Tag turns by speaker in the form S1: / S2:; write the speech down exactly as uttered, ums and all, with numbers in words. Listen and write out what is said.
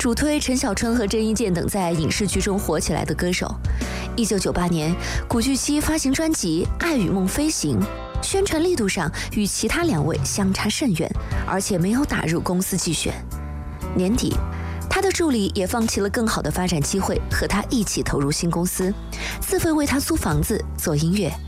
S1: 主推陈小春和郑伊健等在影视剧中火起来的歌手。一九九八年，古巨基发行专辑《爱与梦飞行》，宣传力度上与其他两位相差甚远，而且没有打入公司季选。年底，他的助理也放弃了更好的发展机会，和他一起投入新公司，自费为他租房子做音乐。